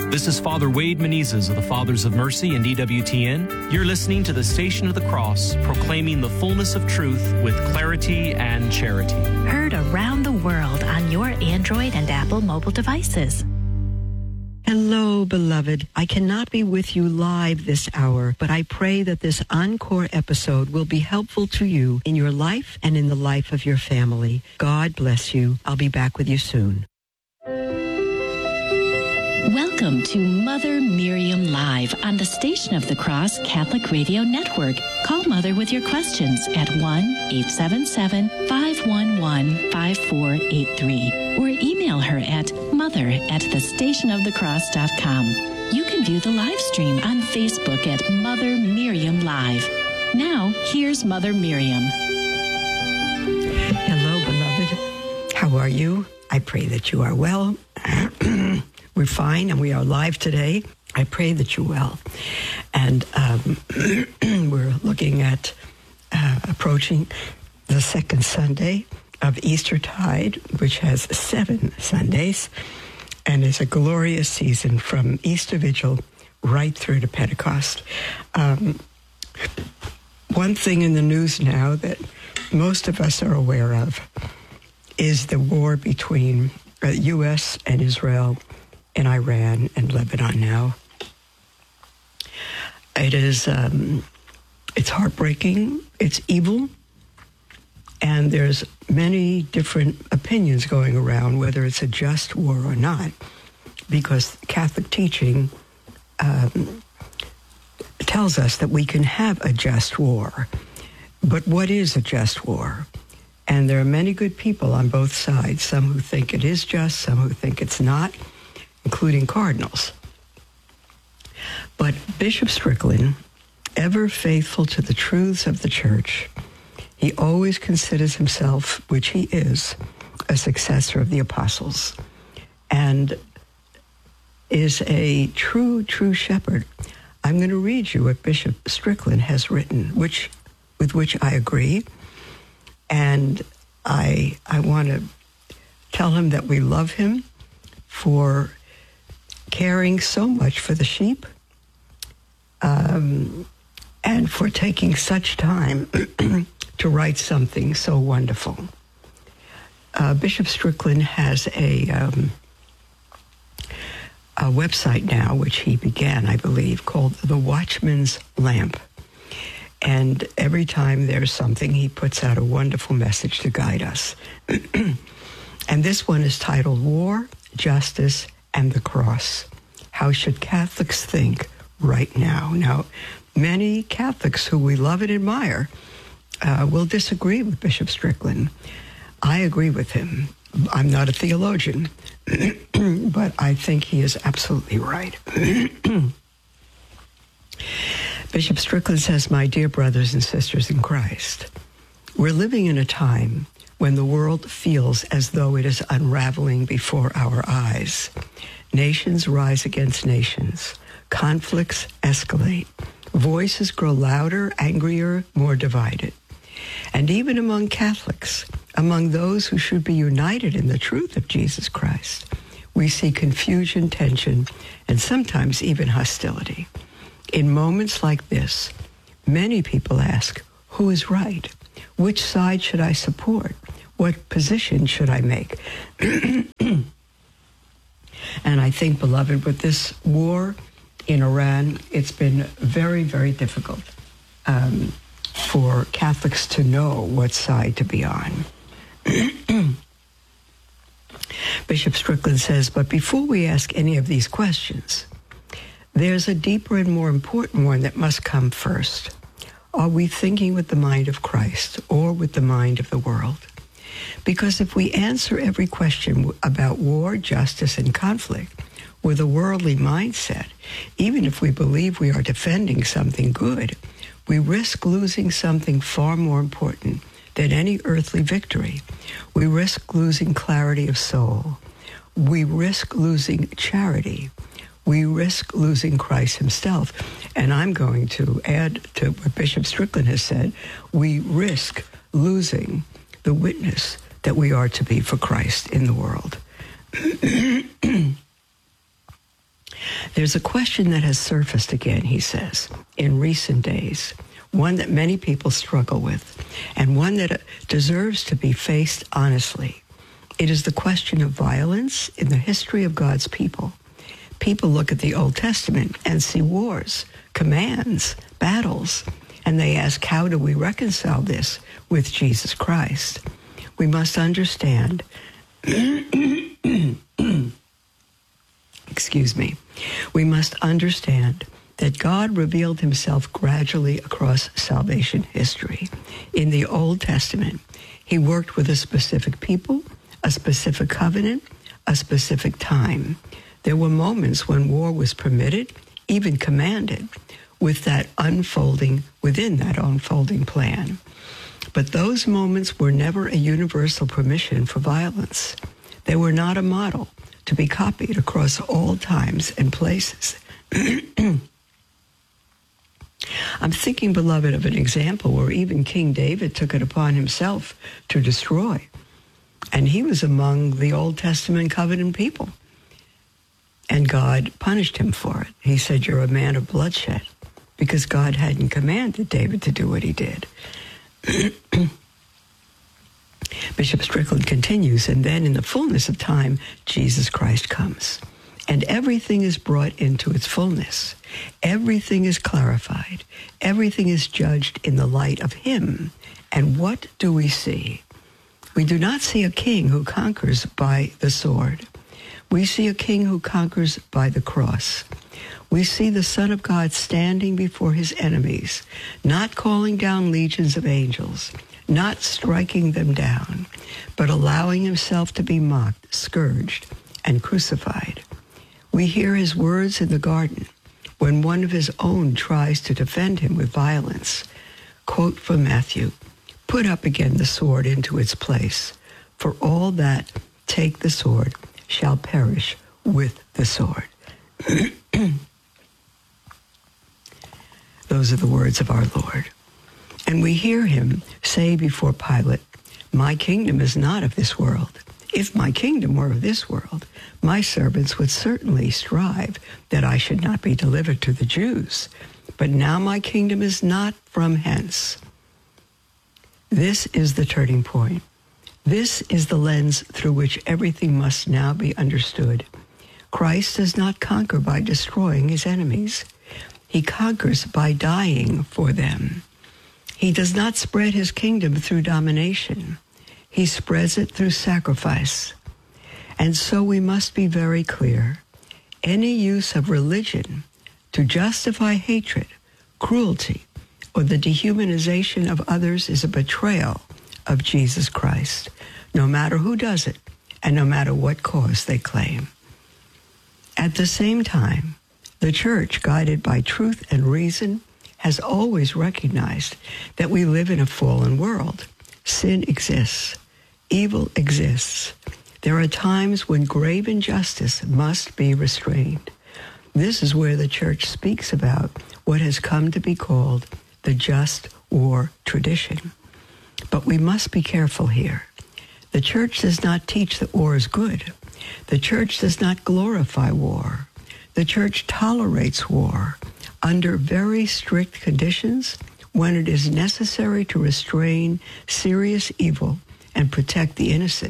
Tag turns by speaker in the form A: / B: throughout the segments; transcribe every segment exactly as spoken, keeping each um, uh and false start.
A: This is Father Wade Menezes of the Fathers of Mercy and E W T N. You're listening to the Station of the Cross, proclaiming the fullness of truth with clarity and charity.
B: Heard around the world on your Android and Apple mobile devices.
C: Hello, beloved. I cannot be with you live this hour, but I pray that this encore episode will be helpful to you in your life and in the life of your family. God bless you. I'll be back with you soon.
B: Welcome to Mother Miriam Live on the Station of the Cross Catholic Radio Network. Call Mother with your questions at one eight seven seven, five one one, five four eight three or email her at mother at the station of the cross dot com. You can view the live stream on Facebook at Mother Miriam Live. Now, here's Mother Miriam.
C: Hello, beloved. How are you? I pray that you are well. We're fine, and we are live today. I pray that you're well. And um, we're looking at uh, approaching the second Sunday of Eastertide, which has seven Sundays, and is a glorious season from Easter Vigil right through to Pentecost. Um, one thing in the news now that most of us are aware of is the war between the U S and Israel and Iran and Lebanon now. It is, um, it's heartbreaking, it's evil, and there's many different opinions going around whether it's a just war or not, because Catholic teaching um, tells us that we can have a just war. But what is a just war? And there are many good people on both sides, some who think it is just, some who think it's not, including cardinals. But Bishop Strickland, ever faithful to the truths of the Church, he always considers himself, which he is, a successor of the apostles, and is a true, true shepherd. I'm going to read you what Bishop Strickland has written, which with which I agree, and I I want to tell him that we love him for caring so much for the sheep, um, and for taking such time to write something so wonderful. Uh, Bishop Strickland has a, um, a website now, which he began, I believe, called The Watchman's Lamp. And every time there's something, he puts out a wonderful message to guide us. And this one is titled War, Justice, and the Cross. How should Catholics think right now? Now, many Catholics who we love and admire uh, will disagree with Bishop Strickland. I agree with him. I'm not a theologian, but I think he is absolutely right. Bishop Strickland says, "My dear brothers and sisters in Christ, we're living in a time when the world feels as though it is unraveling before our eyes. Nations rise against nations. Conflicts escalate. Voices grow louder, angrier, more divided. And even among Catholics, among those who should be united in the truth of Jesus Christ, we see confusion, tension, and sometimes even hostility. In moments like this, many people ask, who is right? Which side should I support? What position should I make?" And I think, beloved, with this war in Iran, it's been very, very difficult um, for Catholics to know what side to be on. Bishop Strickland says, "But before we ask any of these questions, there's a deeper and more important one that must come first. Are we thinking with the mind of Christ or with the mind of the world? Because if we answer every question about war, justice, and conflict with a worldly mindset, even if we believe we are defending something good, we risk losing something far more important than any earthly victory. We risk losing clarity of soul. We risk losing charity. We risk losing Christ himself." And I'm going to add to what Bishop Strickland has said, we risk losing the witness that we are to be for Christ in the world. There's a question that has surfaced again, he says, in recent days, one that many people struggle with, and one that deserves to be faced honestly. It is the question of violence in the history of God's people. People look at the Old Testament and see wars, commands, battles, and they ask, how do we reconcile this with Jesus Christ? We must understand, excuse me, we must understand that God revealed himself gradually across salvation history. In the Old Testament, he worked with a specific people, a specific covenant, a specific time. There were moments when war was permitted, even commanded, with that unfolding, within that unfolding plan. But those moments were never a universal permission for violence. They were not a model to be copied across all times and places. I'm thinking, beloved, of an example where even King David took it upon himself to destroy. And he was among the Old Testament covenant people. And God punished him for it. He said, you're a man of bloodshed, because God hadn't commanded David to do what he did. Bishop Strickland continues, and then in the fullness of time, Jesus Christ comes. And everything is brought into its fullness. Everything is clarified. Everything is judged in the light of him. And what do we see? We do not see a king who conquers by the sword. We see a king who conquers by the cross. We see the Son of God standing before his enemies, not calling down legions of angels, not striking them down, but allowing himself to be mocked, scourged, and crucified. We hear his words in the garden when one of his own tries to defend him with violence. Quote from Matthew, put up again the sword into its place, for all that take the sword shall perish with the sword. Those are the words of our Lord. And we hear him say before Pilate, my kingdom is not of this world. If my kingdom were of this world, my servants would certainly strive that I should not be delivered to the Jews. But now my kingdom is not from hence. This is the turning point. This is the lens through which everything must now be understood. Christ does not conquer by destroying his enemies. He conquers by dying for them. He does not spread his kingdom through domination. He spreads it through sacrifice. And so we must be very clear. Any use of religion to justify hatred, cruelty, or the dehumanization of others is a betrayal of Jesus Christ, no matter who does it and no matter what cause they claim. At the same time, the church, guided by truth and reason, has always recognized that we live in a fallen world. Sin exists. Evil exists. There are times when grave injustice must be restrained. This is where the church speaks about what has come to be called the just war tradition. But we must be careful here. The church does not teach that war is good. The church does not glorify war. The church tolerates war under very strict conditions when it is necessary to restrain serious evil and protect the innocent.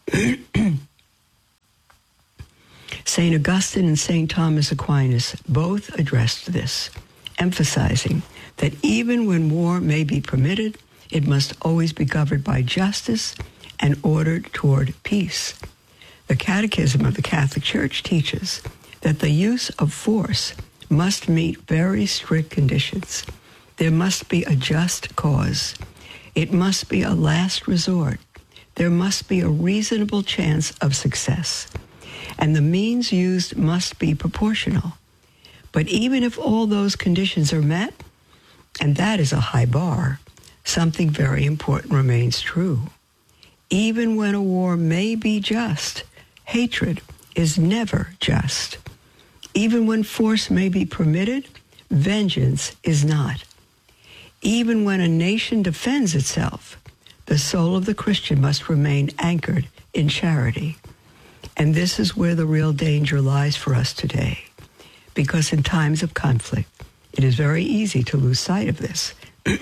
C: Saint Augustine and Saint Thomas Aquinas both addressed this, emphasizing that even when war may be permitted, it must always be governed by justice and ordered toward peace. The Catechism of the Catholic Church teaches that the use of force must meet very strict conditions. There must be a just cause. It must be a last resort. There must be a reasonable chance of success. And the means used must be proportional. But even if all those conditions are met, and that is a high bar, something very important remains true. Even when a war may be just, hatred is never just. Even when force may be permitted, vengeance is not. Even when a nation defends itself, the soul of the Christian must remain anchored in charity. And this is where the real danger lies for us today. because in times of conflict, it is very easy to lose sight of this.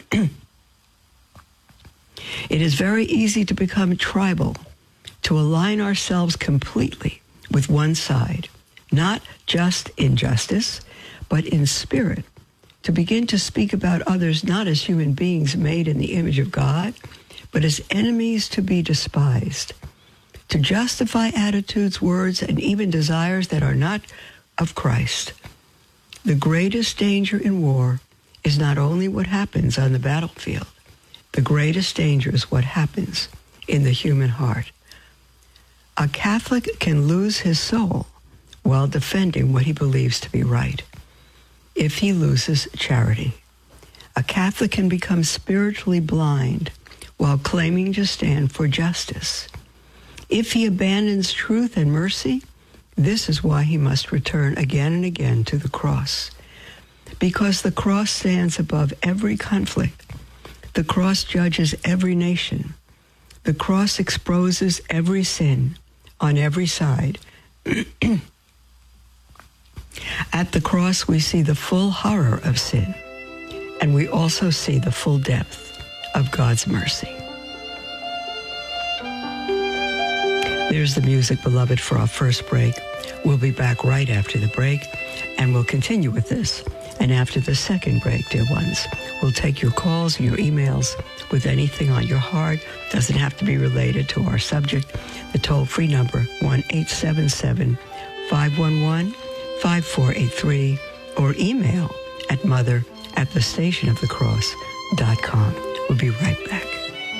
C: It is very easy to become tribal, to align ourselves completely with one side, not just in justice, but in spirit, to begin to speak about others not as human beings made in the image of God, but as enemies to be despised, to justify attitudes, words, and even desires that are not of Christ. The greatest danger in war is not only what happens on the battlefield. The greatest danger is what happens in the human heart. A Catholic can lose his soul while defending what he believes to be right, if he loses charity. A Catholic can become spiritually blind while claiming to stand for justice. If he abandons truth and mercy, this is why he must return again and again to the cross. Because the cross stands above every conflict. The cross judges every nation. The cross exposes every sin on every side. At the cross, we see the full horror of sin, and we also see the full depth of God's mercy. There's the music, beloved, for our first break. We'll be back right after the break, and we'll continue with this. And after the second break, dear ones, we'll take your calls and your emails with anything on your heart. Doesn't have to be related to our subject. The toll-free number, one eight seven seven, five one one, five four eight three, or email at mother at the station of the cross dot com. We'll be right back.